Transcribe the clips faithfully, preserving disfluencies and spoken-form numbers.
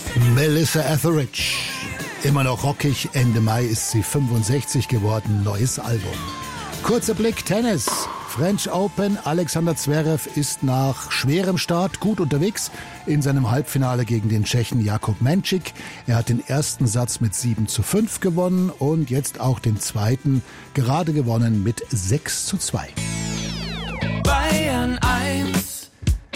Melissa Etheridge. Immer noch rockig, Ende Mai ist sie fünfundsechzig geworden, neues Album. Kurzer Blick, Tennis. French Open, Alexander Zverev ist nach schwerem Start gut unterwegs in seinem Halbfinale gegen den Tschechen Jakub Menčík. Er hat den ersten Satz mit sieben zu fünf gewonnen und jetzt auch den zweiten gerade gewonnen mit sechs zu zwei. Bayern eins.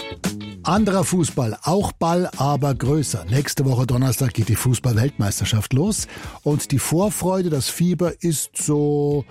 Anderer Fußball, auch Ball, aber größer. Nächste Woche Donnerstag geht die Fußball-Weltmeisterschaft los und die Vorfreude, das Fieber ist so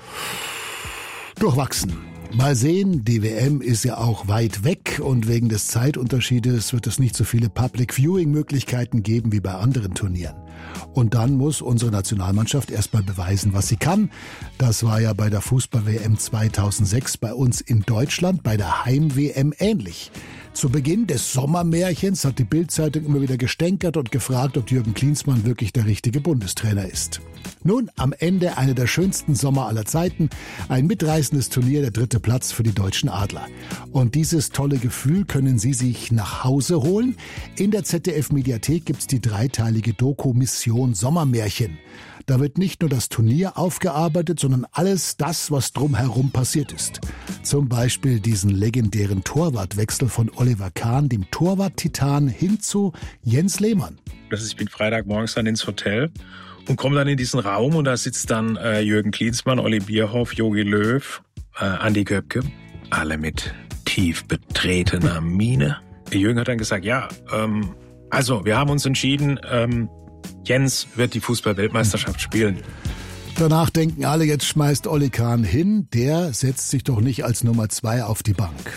durchwachsen. Mal sehen, die W M ist ja auch weit weg und wegen des Zeitunterschiedes wird es nicht so viele Public-Viewing-Möglichkeiten geben wie bei anderen Turnieren. Und dann muss unsere Nationalmannschaft erstmal beweisen, was sie kann. Das war ja bei der Fußball-W M zweitausendsechs bei uns in Deutschland, bei der Heim-W M ähnlich. Zu Beginn des Sommermärchens hat die Bild-Zeitung immer wieder gestänkert und gefragt, ob Jürgen Klinsmann wirklich der richtige Bundestrainer ist. Nun, am Ende einer der schönsten Sommer aller Zeiten, ein mitreißendes Turnier, der dritte Platz für die deutschen Adler. Und dieses tolle Gefühl können Sie sich nach Hause holen. In der Z D F-Mediathek gibt's die dreiteilige Doku Mission Sommermärchen. Da wird nicht nur das Turnier aufgearbeitet, sondern alles das, was drumherum passiert ist. Zum Beispiel diesen legendären Torwartwechsel von Oliver Kahn, dem Torwart-Titan, hin zu Jens Lehmann. Das ist, ich bin Freitagmorgens dann ins Hotel und komme dann in diesen Raum und da sitzt dann äh, Jürgen Klinsmann, Olli Bierhoff, Jogi Löw, äh, Andi Köpke, alle mit tief betretener Miene. Jürgen hat dann gesagt, ja, ähm, also wir haben uns entschieden, ähm, Jens wird die Fußball-Weltmeisterschaft spielen. Danach denken alle, jetzt schmeißt Olli Kahn hin, der setzt sich doch nicht als Nummer zwei auf die Bank.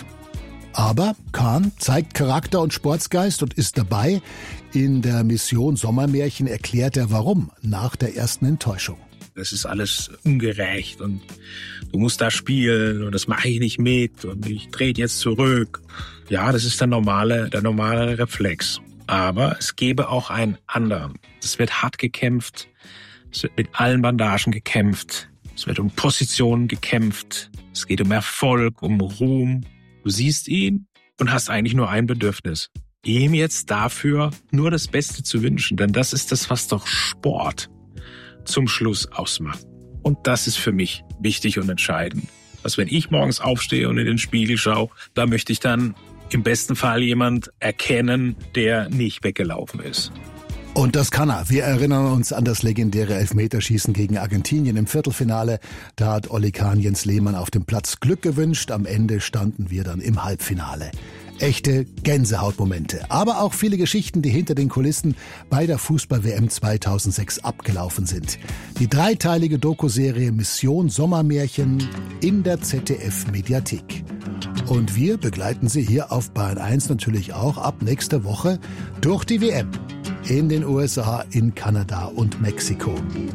Aber Kahn zeigt Charakter und Sportsgeist und ist dabei. In der Mission Sommermärchen erklärt er warum, nach der ersten Enttäuschung. Das ist alles ungerecht und du musst da spielen und das mache ich nicht mit und ich trete jetzt zurück. Ja, das ist der normale, der normale Reflex. Aber es gäbe auch einen anderen. Es wird hart gekämpft, es wird mit allen Bandagen gekämpft, es wird um Positionen gekämpft, es geht um Erfolg, um Ruhm. Du siehst ihn und hast eigentlich nur ein Bedürfnis, ihm jetzt dafür nur das Beste zu wünschen, denn das ist das, was doch Sport zum Schluss ausmacht. Und das ist für mich wichtig und entscheidend. Dass wenn ich morgens aufstehe und in den Spiegel schaue, da möchte ich dann im besten Fall jemand erkennen, der nicht weggelaufen ist. Und das kann er. Wir erinnern uns an das legendäre Elfmeterschießen gegen Argentinien im Viertelfinale. Da hat Olli Kahn Jens Lehmann auf dem Platz Glück gewünscht. Am Ende standen wir dann im Halbfinale. Echte Gänsehautmomente. Aber auch viele Geschichten, die hinter den Kulissen bei der Fußball-W M zweitausendsechs abgelaufen sind. Die dreiteilige Dokuserie Mission Sommermärchen in der Z D F-Mediathek. Und wir begleiten Sie hier auf Bayern eins natürlich auch ab nächster Woche durch die W M. In den U S A, in Kanada und Mexiko.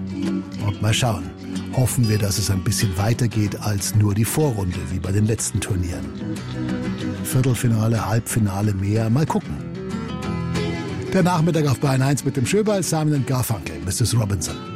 Und mal schauen. Hoffen wir, dass es ein bisschen weitergeht als nur die Vorrunde, wie bei den letzten Turnieren. Viertelfinale, Halbfinale, mehr. Mal gucken. Der Nachmittag auf Bayern eins mit dem Schöberl, Simon und Garfunkel, Missus Robinson.